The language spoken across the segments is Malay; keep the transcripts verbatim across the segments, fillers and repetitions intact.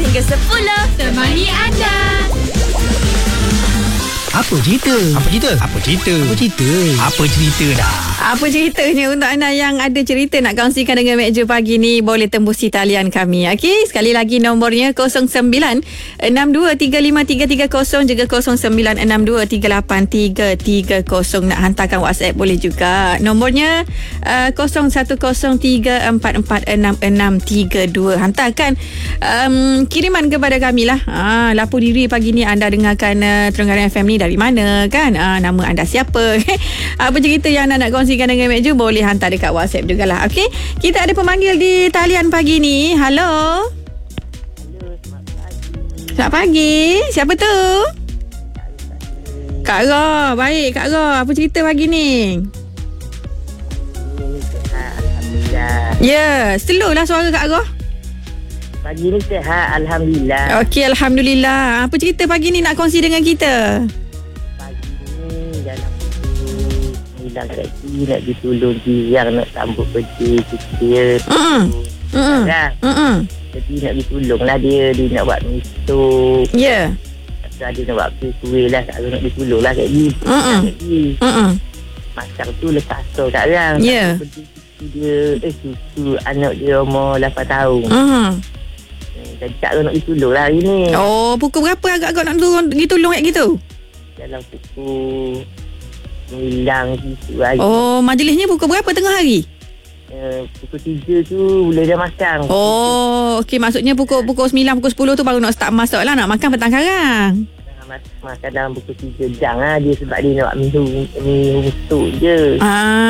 hingga sepuluh. Temani anda. Apa cerita? Apa cerita? Apa cerita? Apa cerita? Apa cerita dah? Apa ceritanya untuk anda yang ada cerita nak kongsikan dengan Mek Jo pagi ni, boleh tembusi talian kami. Okey, sekali lagi nombornya kosong sembilan enam dua tiga lima tiga tiga kosong juga kosong sembilan enam dua tiga lapan tiga tiga kosong. Nak hantarkan WhatsApp boleh juga. Nombornya uh, kosong satu kosong tiga empat empat enam enam tiga dua. Hantarkan um, kiriman kepada kami lah. Ah, lapor diri pagi ni anda dengarkan uh, Terengganu F M ni dari mana kan? Ah, nama anda siapa? Apa cerita yang anda nak kongsikan dengan Mek Jo, boleh hantar dekat WhatsApp jugalah. Okey, kita ada pemanggil di talian pagi ni. Halo. Halo, selamat pagi. Selamat pagi. Siapa tu? Kak Ra. Baik Kak Ra, apa cerita pagi ni? Ini sihat, Alhamdulillah. Ya, slow lah suara Kak Ra. Pagi ni sihat, Alhamdulillah. Okey, Alhamdulillah. Apa cerita pagi ni nak kongsi dengan kita? Pagi ni dalam hilang kaki, nak ditolong jiran, nak sambut birthday kita. Mm-mm. Mm-mm. Kan? Mm-mm. Jadi nak ditolong lah dia. Dia nak buat miso. Ya. Lepas dia nak buat kuih-kuih lah. Kak Ra nak ditolong lah kat dia. Mm-mm. Kat dia. Mm-mm. Masak tu lepas tu Kak Ra. Ya. Birthday cucu dia, eh cucu anak dia umur lapan tahun. Mm. Jadi Kak Ra nak ditolong lah hari ni. Oh, pukul berapa agak-agak nak turun ditolong kat gitu? Dalam pukul sembilan gitu hari. Oh, majlisnya pukul berapa tengah hari? Uh, pukul tiga tu boleh dah makan. Oh, okey, maksudnya pukul pukul sembilan, pukul sepuluh tu baru nak start masak lah, nak makan petang karang. Mas- makan dalam pukul tiga jam lah dia, sebab dia nak minum minum untuk je.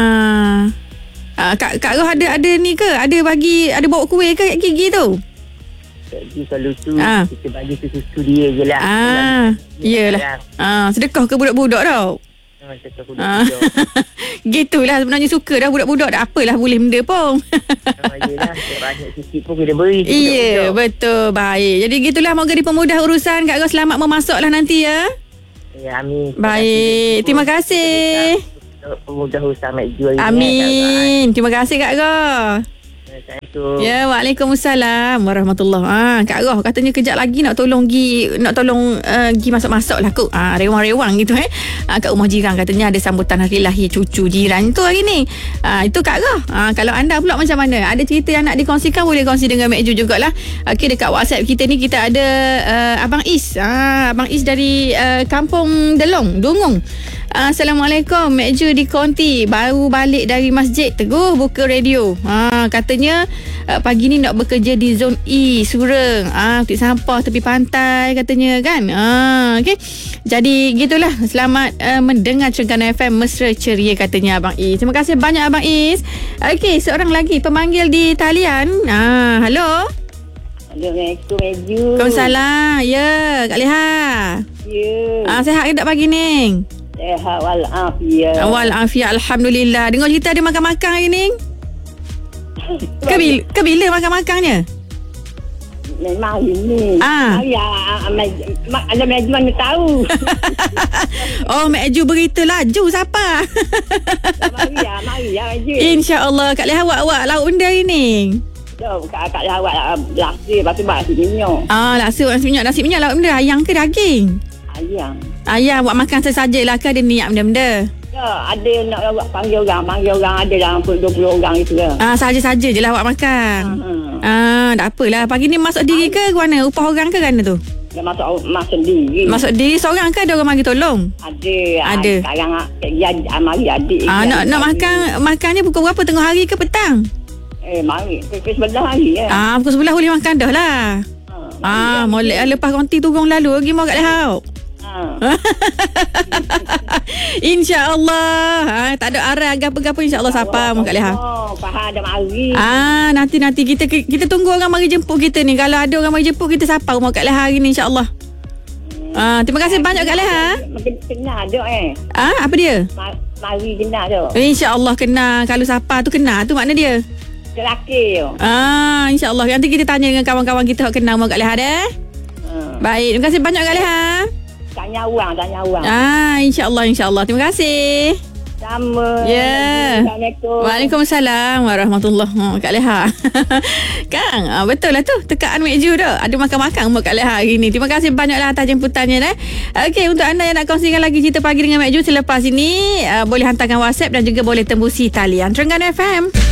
Ah. Ah, Kak Kak Roh ada ada ni ke? Ada bagi ada bawa kuih ke kat gigi tu? Jadi kalau tu Ah. kita bagi tu susu dia je lah. Ah, iyalah. Ah, sedekah ke budak-budak tau. Macam tu Ah. budak-budak. Gitulah sebenarnya, suka dah budak-budak, dah apalah boleh benda pun. Yelah, banyak sikit pun kita beri. Iya, betul, baik. Jadi gitulah, moga dipermudah urusan. Kak Roh selamat memasaklah nanti ya. Ya, amin. Baik, terima kasih. Pemudah usaha Mek Jo hari ni. Amin. Terima kasih Kak Roh. Assalamualaikum. Ya, Waalaikumsalam warahmatullahi. Ah, Kak Roh katanya kejap lagi nak tolong gi nak tolong uh, gi masak-masak lah kok. Ah, rewang-rewang gitu eh. Ah, kat rumah jiran katanya ada sambutan hari lahir cucu jiran tu hari ni. Ah, itu Kak Roh. Ah, kalau anda pula macam mana? Ada cerita yang nak dikongsikan, boleh kongsi dengan Mek Jo jugalah. Okey, dekat WhatsApp kita ni kita ada uh, Abang Is. Ah, Abang Is dari uh, Kampung Delong, Dungung. Ah, Assalamualaikum, Mek Jo di Konti. Baru balik dari masjid, teguh buka radio. Ah, katanya uh, pagi ni nak bekerja di zon E, Sureng. Ah, titik sampah tepi pantai katanya kan. Ah, okey. Jadi gitulah. Selamat uh, mendengar Terengganu F M mesra ceria katanya Abang Is. Terima kasih banyak Abang Is. Okey, seorang lagi pemanggil di talian. Ah, halo. Assalamualaikum, Mek Jo. Waalaikumsalam. Ya, Kak Leha. Ya. Ah, sihat ke tak pagi ni? Sehat walafiat. Awal afiat, Alhamdulillah. Dengar cerita ada makan-makan hari ni? Ke bila, ke bila makan-makannya? Memang ini. Ah. Ya, ada Mek Jo mana tahu. Oh, Mek Jo berita laju siapa? Mari ya, mari ya Mek Jo. InsyaAllah. Kak Leha awak lauk benda hari ni? Jom, Kak Kak awak lasir, lepas tu nasi minyak. Ah, laksa nasi minyak. Nasi minyak lauk benda ayam ke daging? Ayam. Ayam buat makan sesajalah ke ada niat benda-benda? Ya, ada nak buat panggil orang. Panggil orang ada dalam dua puluh orang itu lah. Ah, saja-saja je lah buat makan. Hmm. Ah, tak apalah. Pagi ni masuk diri ke mana? Upah orang ke kan tu? Dia masuk masuk sendiri. Masuk diri seorang ke ada orang bagi tolong? Ada. Ada. Sekarang dia mari adik. Ah, nak nak makan makannya pukul berapa? Tengah hari ke petang? Eh, mari. Pukul sebelah hari ya. Ah, pukul sebelah boleh makan dah lah. Ah, molek lah lepas konti turun lalu lagi mau kat Lehau. Ha. InsyaAllah. Ha, tak ada arah apa-apa, insyaAllah siapa mau kat Lehau. Oh, faham ada mari. Ah, nanti-nanti kita kita tunggu orang mari jemput kita ni. Kalau ada orang mari jemput kita siapa mau kat Lehau hari ni insyaAllah. Ah, terima kasih banyak Kak Leha. Makin kenal dah eh. Ah, apa dia? Mari kenal dah. InsyaAllah kenal. Kalau siapa tu kenal tu makna dia. Lelaki tu. Ah, insyaAllah. Nanti kita tanya dengan kawan-kawan kita yang kenal mau kat Leha dah. Hmm. Baik, terima kasih banyak Kak Leha. Tanya orang, tanya orang. Ah, insyaAllah, insyaAllah. Terima kasih. Sama. Ya. Assalamualaikum. Waalaikumsalam warahmatullahi wabarakatuh. Kak Leha. Kang, ah, betul lah tu. Tekaan meju tu. Ada makan-makan buat Kak Leha hari ni. Terima kasih banyaklah atas jemputannya. Eh. Okey, untuk anda yang nak kongsikan lagi cerita pagi dengan Mek Ju selepas ini, uh, boleh hantarkan WhatsApp dan juga boleh tembusi talian Terengganu F M.